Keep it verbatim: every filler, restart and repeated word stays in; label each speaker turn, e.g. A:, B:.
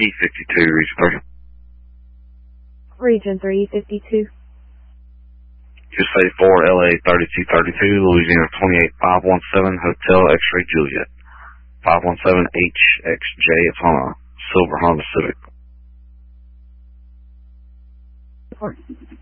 A: E fifty-two, Region three.
B: Region three, fifty-two.
A: Just say four L A thirty-two thirty-two, Louisiana twenty-eight five one seven, Hotel X-Ray Juliet. five one seven H X J, it's on a silver Honda Civic.
B: Report.